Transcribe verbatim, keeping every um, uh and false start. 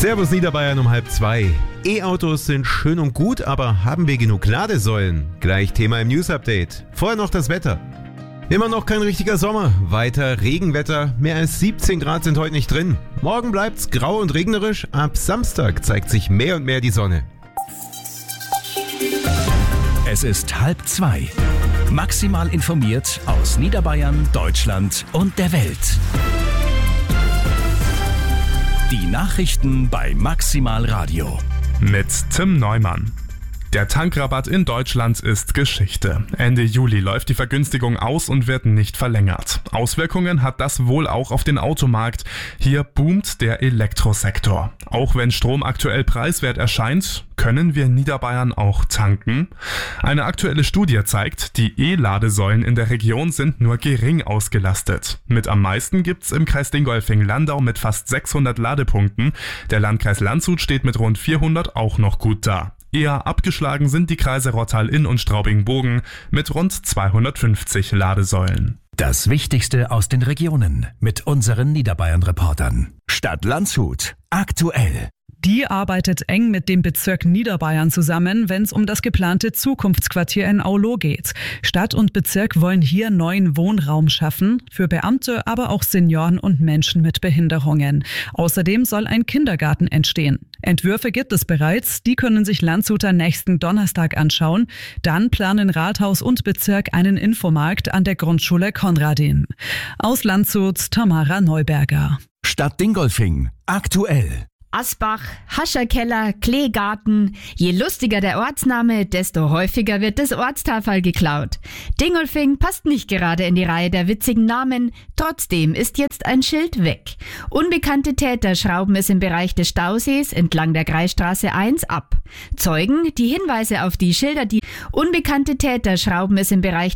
Servus Niederbayern um halb zwei. E-Autos sind schön und gut, aber haben wir genug Ladesäulen? Gleich Thema im News-Update. Vorher noch das Wetter. Immer noch kein richtiger Sommer. Weiter Regenwetter. Mehr als siebzehn Grad sind heute nicht drin. Morgen bleibt's grau und regnerisch. Ab Samstag zeigt sich mehr und mehr die Sonne. Es ist halb zwei. Maximal informiert aus Niederbayern, Deutschland und der Welt. Die Nachrichten bei Maximal Radio. Mit Tim Neumann. Der Tankrabatt in Deutschland ist Geschichte. Ende Juli läuft die Vergünstigung aus und wird nicht verlängert. Auswirkungen hat das wohl auch auf den Automarkt. Hier boomt der Elektrosektor. Auch wenn Strom aktuell preiswert erscheint, können wir in Niederbayern auch tanken? Eine aktuelle Studie zeigt, die E-Ladesäulen in der Region sind nur gering ausgelastet. Mit am meisten gibt's im Kreis Dingolfing-Landau mit fast sechshundert Ladepunkten. Der Landkreis Landshut steht mit rund vierhundert auch noch gut da. Eher abgeschlagen sind die Kreise Rottal-Inn und Straubing-Bogen mit rund zweihundertfünfzig Ladesäulen. Das Wichtigste aus den Regionen mit unseren Niederbayern-Reportern. Stadt Landshut. Aktuell. Die arbeitet eng mit dem Bezirk Niederbayern zusammen, wenn es um das geplante Zukunftsquartier in Aulo geht. Stadt und Bezirk wollen hier neuen Wohnraum schaffen, für Beamte, aber auch Senioren und Menschen mit Behinderungen. Außerdem soll ein Kindergarten entstehen. Entwürfe gibt es bereits, die können sich Landshuter nächsten Donnerstag anschauen. Dann planen Rathaus und Bezirk einen Infomarkt an der Grundschule Konradin. Aus Landshut, Tamara Neuberger. Stadt Dingolfing. Aktuell. Asbach, Hascherkeller, Kleegarten. Je lustiger der Ortsname, desto häufiger wird das Ortstafel geklaut. Dingolfing passt nicht gerade in die Reihe der witzigen Namen, trotzdem ist jetzt ein Schild weg. Unbekannte Täter schrauben es im Bereich des Stausees entlang der Kreisstraße eins ab. Zeugen, die Hinweise auf die Schilder, die unbekannte Täter schrauben es im Bereich